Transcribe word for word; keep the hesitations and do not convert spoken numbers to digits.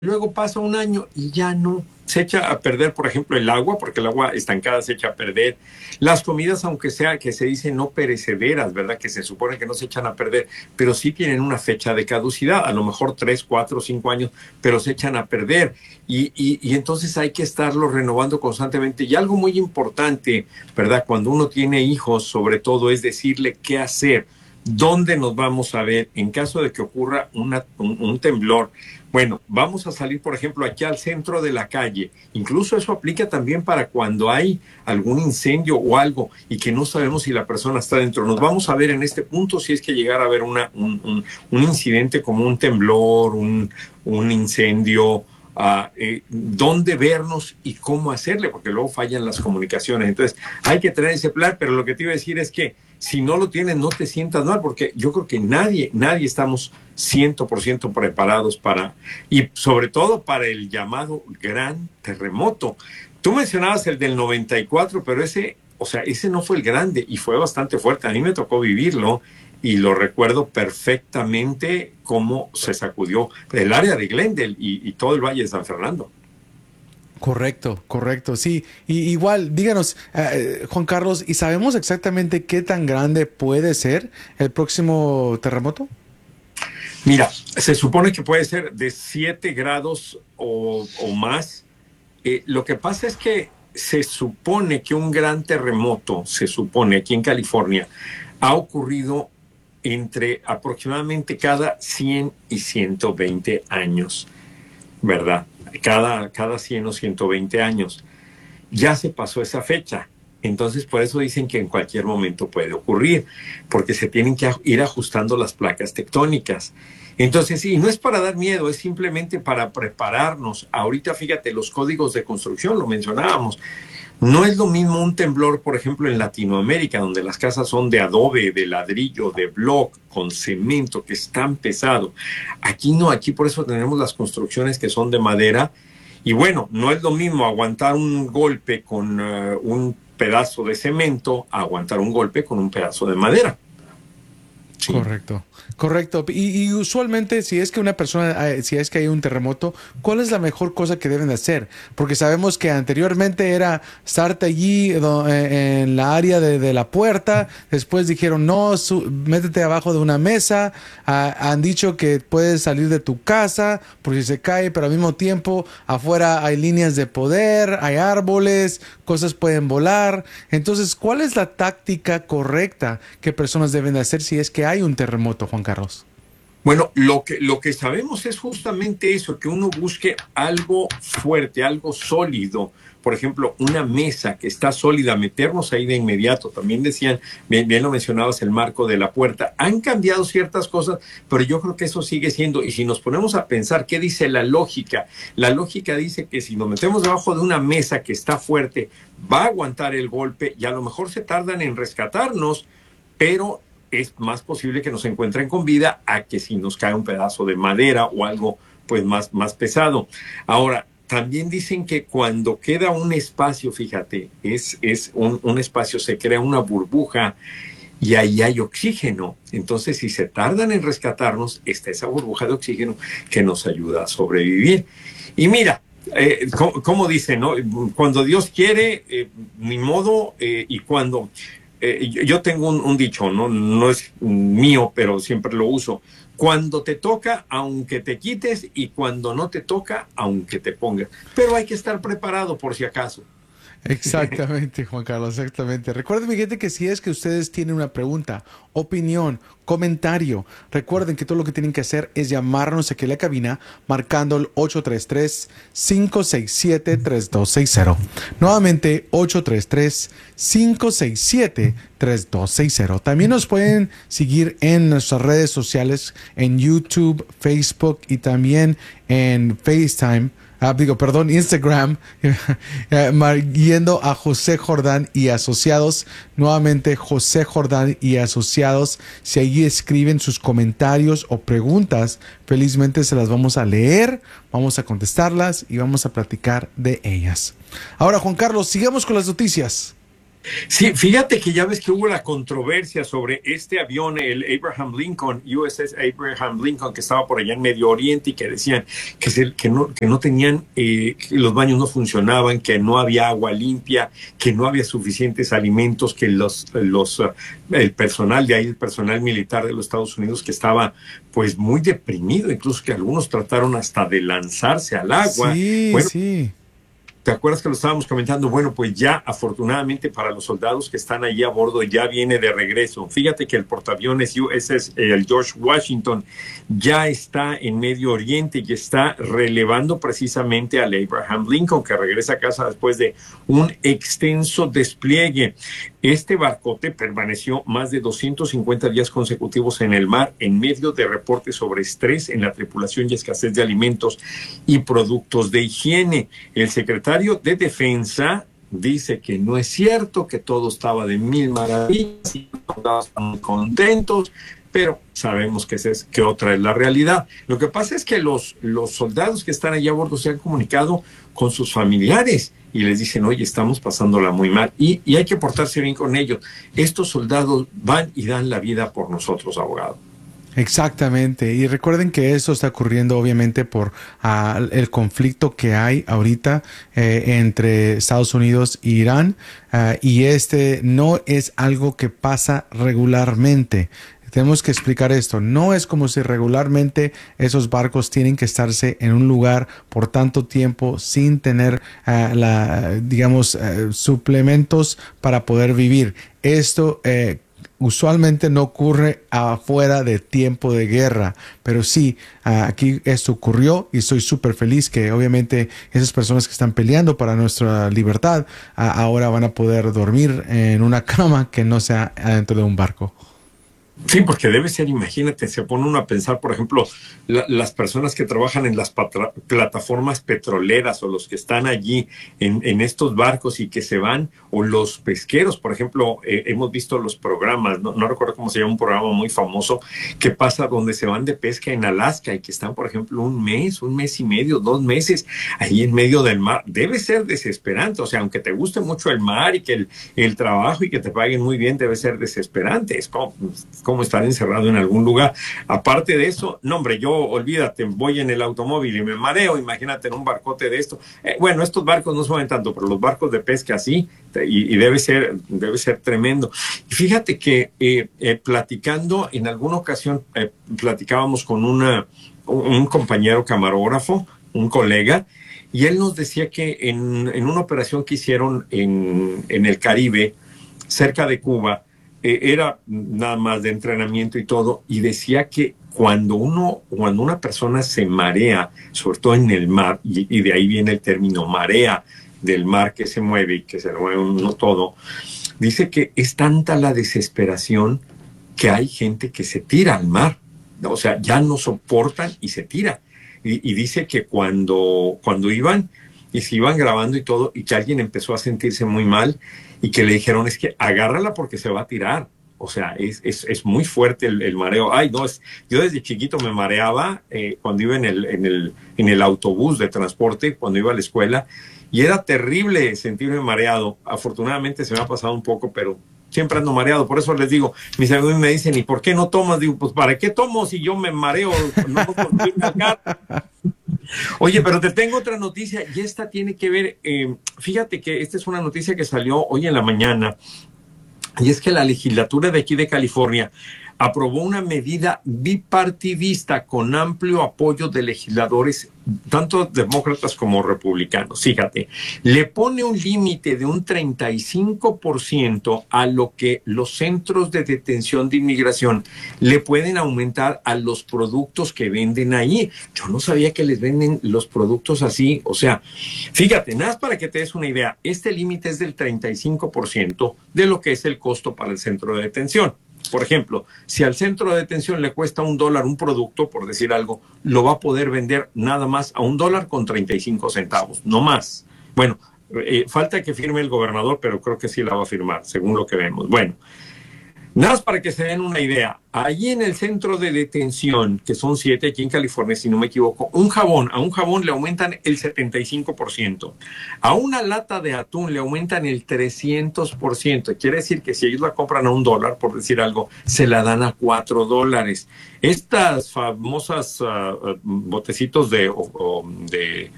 Luego pasa un año y ya no. Se echa a perder, por ejemplo, el agua, porque el agua estancada se echa a perder. Las comidas, aunque sea que se dice no perecederas, ¿verdad? Que se supone que no se echan a perder, pero sí tienen una fecha de caducidad, a lo mejor tres, cuatro, cinco años, pero se echan a perder. Y, y, y entonces hay que estarlo renovando constantemente. Y algo muy importante, ¿verdad? Cuando uno tiene hijos, sobre todo, es decirle qué hacer. ¿Dónde nos vamos a ver en caso de que ocurra una, un, un temblor? Bueno, vamos a salir, por ejemplo, aquí al centro de la calle. Incluso eso aplica también para cuando hay algún incendio o algo y que no sabemos si la persona está dentro. Nos vamos a ver en este punto si es que llegara a haber una, un, un, un incidente como un temblor, un, un incendio, Uh, eh, dónde vernos y cómo hacerle, porque luego fallan las comunicaciones. Entonces, hay que tener ese plan, pero lo que te iba a decir es que si no lo tienes, no te sientas mal, porque yo creo que nadie, nadie estamos cien por ciento preparados para, y sobre todo para el llamado gran terremoto. Tú mencionabas el del noventa y cuatro, pero ese, o sea, ese no fue el grande y fue bastante fuerte. A mí me tocó vivirlo y lo recuerdo perfectamente cómo se sacudió el área de Glendale y, y todo el Valle de San Fernando. Correcto, correcto, sí. Y igual, díganos, eh, Juan Carlos, ¿y sabemos exactamente qué tan grande puede ser el próximo terremoto? Mira, se supone que puede ser de siete grados o, o más. Eh, lo que pasa es que se supone que un gran terremoto, se supone aquí en California, ha ocurrido entre aproximadamente cada cien y ciento veinte años, ¿verdad? Cada, cada cien o ciento veinte años. Ya se pasó esa fecha. Entonces, por eso dicen que en cualquier momento puede ocurrir, porque se tienen que ir ajustando las placas tectónicas. Entonces, sí, no es para dar miedo, es simplemente para prepararnos. Ahorita, fíjate, los códigos de construcción, lo mencionábamos. No es lo mismo un temblor, por ejemplo, en Latinoamérica, donde las casas son de adobe, de ladrillo, de block, con cemento, que es tan pesado. Aquí no, aquí por eso tenemos las construcciones que son de madera. Y bueno, no es lo mismo aguantar un golpe con uh, un pedazo de cemento a aguantar un golpe con un pedazo de madera. Sí. Correcto, correcto. Y, y usualmente si es que una persona, eh, si es que hay un terremoto, ¿cuál es la mejor cosa que deben de hacer? Porque sabemos que anteriormente era estarte allí do, eh, en la área de, de la puerta, después dijeron no, su, métete abajo de una mesa, ah, han dicho que puedes salir de tu casa por si se cae, pero al mismo tiempo afuera hay líneas de poder, hay árboles, cosas pueden volar. Entonces, ¿cuál es la táctica correcta que personas deben de hacer si es que hay un terremoto, Juan Carlos? Bueno, lo que, lo que sabemos es justamente eso, que uno busque algo fuerte, algo sólido. Por ejemplo, una mesa que está sólida, meternos ahí de inmediato. También decían, bien, bien lo mencionabas, el marco de la puerta. Han cambiado ciertas cosas, pero yo creo que eso sigue siendo. Y si nos ponemos a pensar, ¿qué dice la lógica? La lógica dice que si nos metemos debajo de una mesa que está fuerte, va a aguantar el golpe y a lo mejor se tardan en rescatarnos, pero es más posible que nos encuentren con vida a que si nos cae un pedazo de madera o algo pues más, más pesado. Ahora, también dicen que cuando queda un espacio, fíjate, es, es un, un espacio, se crea una burbuja y ahí hay oxígeno. Entonces, si se tardan en rescatarnos, está esa burbuja de oxígeno que nos ayuda a sobrevivir. Y mira, eh, como, como dicen, ¿no? Cuando Dios quiere, eh, ni modo, eh, y cuando... Eh, yo tengo un, un dicho, ¿no? No es mío, pero siempre lo uso. Cuando te toca, aunque te quites, y cuando no te toca, aunque te pongas. Pero hay que estar preparado por si acaso. Exactamente, Juan Carlos, exactamente. Recuerden, mi gente, que si es que ustedes tienen una pregunta, opinión, comentario, recuerden que todo lo que tienen que hacer es llamarnos aquí a la cabina marcando el ocho tres tres, cinco seis siete, tres dos seis cero. Nuevamente, ocho tres tres, cinco seis siete, tres dos seis cero. También nos pueden seguir en nuestras redes sociales, en YouTube, Facebook y también en FaceTime. Ah, digo, perdón, Instagram, yendo a José Jordán y Asociados. Nuevamente, José Jordán y Asociados. Si allí escriben sus comentarios o preguntas, felizmente se las vamos a leer, vamos a contestarlas y vamos a platicar de ellas. Ahora, Juan Carlos, sigamos con las noticias. Sí, fíjate que ya ves que hubo la controversia sobre este avión, el Abraham Lincoln, U S S Abraham Lincoln, que estaba por allá en Medio Oriente y que decían que, se, que, no, que no tenían, eh, que los baños no funcionaban, que no había agua limpia, que no había suficientes alimentos, que los, los, uh, el personal de ahí, el personal militar de los Estados Unidos, que estaba pues muy deprimido, incluso que algunos trataron hasta de lanzarse al agua. Sí, Bueno, sí. ¿te acuerdas que lo estábamos comentando? Bueno, pues ya afortunadamente para los soldados que están allí a bordo ya viene de regreso. Fíjate que el portaaviones U S S, el George Washington, ya está en Medio Oriente y está relevando precisamente al Abraham Lincoln, que regresa a casa después de un extenso despliegue. Este barcote permaneció más de doscientos cincuenta días consecutivos en el mar en medio de reportes sobre estrés en la tripulación y escasez de alimentos y productos de higiene. El secretario de Defensa dice que no es cierto, que todo estaba de mil maravillas y todos estaban contentos, pero sabemos que, ese es, que otra es la realidad. Lo que pasa es que los, los soldados que están allá a bordo se han comunicado con sus familiares y les dicen, oye, estamos pasándola muy mal y, y hay que portarse bien con ellos. Estos soldados van y dan la vida por nosotros, abogado. Exactamente, y recuerden que esto está ocurriendo obviamente por uh, el conflicto que hay ahorita eh, entre Estados Unidos e Irán, uh, y este no es algo que pasa regularmente. Tenemos que explicar esto. No es como si regularmente esos barcos tienen que estarse en un lugar por tanto tiempo sin tener, uh, la, digamos, uh, suplementos para poder vivir. Esto eh, usualmente no ocurre afuera de tiempo de guerra, pero sí, uh, aquí esto ocurrió y estoy súper feliz que obviamente esas personas que están peleando para nuestra libertad uh, ahora van a poder dormir en una cama que no sea adentro de un barco. Sí, porque debe ser, imagínate, se pone uno a pensar, por ejemplo, la, las personas que trabajan en las patra, plataformas petroleras o los que están allí en, en estos barcos y que se van, o los pesqueros, por ejemplo, eh, hemos visto los programas, no, no recuerdo cómo se llama, un programa muy famoso que pasa donde se van de pesca en Alaska y que están, por ejemplo, un mes, un mes y medio, dos meses ahí en medio del mar. Debe ser desesperante, o sea, aunque te guste mucho el mar y que el, el trabajo y que te paguen muy bien, debe ser desesperante. Es como... como estar encerrado en algún lugar. Aparte de eso, no hombre, yo olvídate, voy en el automóvil y me mareo, imagínate en un barcote de esto. Eh, bueno, estos barcos no suben tanto, pero los barcos de pesca sí, y, y debe ser, debe ser tremendo. Y fíjate que eh, eh, platicando, en alguna ocasión eh, platicábamos con una, un compañero camarógrafo, un colega, y él nos decía que en, en una operación que hicieron en, en el Caribe, cerca de Cuba, Eh, era nada más de entrenamiento y todo, y decía que cuando uno, cuando una persona se marea, sobre todo en el mar, y, y de ahí viene el término marea del mar que se mueve y que se mueve uno todo, dice que es tanta la desesperación que hay gente que se tira al mar, o sea, ya no soportan y se tira. Y, y dice que cuando, cuando iban, y se iban grabando y todo, y que alguien empezó a sentirse muy mal, y que le dijeron, es que agárrala porque se va a tirar. O sea, es, es, es muy fuerte el, el mareo. Ay, no, es, yo desde chiquito me mareaba eh, cuando iba en el, en, el, en el autobús de transporte, cuando iba a la escuela, y era terrible sentirme mareado. Afortunadamente se me ha pasado un poco, pero siempre ando mareado. Por eso les digo, mis amigos me dicen, ¿y por qué no tomas? Digo, pues ¿para qué tomo si yo me mareo? No puedo acá. Oye, pero te tengo otra noticia y esta tiene que ver, eh, fíjate que esta es una noticia que salió hoy en la mañana, y es que la legislatura de aquí de California aprobó una medida bipartidista con amplio apoyo de legisladores, tanto demócratas como republicanos. Fíjate, le pone un límite de un treinta y cinco por ciento a lo que los centros de detención de inmigración le pueden aumentar a los productos que venden ahí. Yo no sabía que les venden los productos así. O sea, fíjate, nada más para que te des una idea, este límite es del treinta y cinco por ciento de lo que es el costo para el centro de detención. Por ejemplo, si al centro de detención le cuesta un dólar un producto, por decir algo, lo va a poder vender nada más a un dólar con treinta y cinco centavos, no más. Bueno, eh, falta que firme el gobernador, pero creo que sí la va a firmar, según lo que vemos. Bueno, Nada más para que se den una idea, allí en el centro de detención, que son siete aquí en California, si no me equivoco, un jabón, a un jabón le aumentan el setenta y cinco por ciento. A una lata de atún le aumentan el trescientos por ciento. Quiere decir que si ellos la compran a un dólar, por decir algo, se la dan a cuatro dólares. Estas famosas uh, botecitos de, o, o de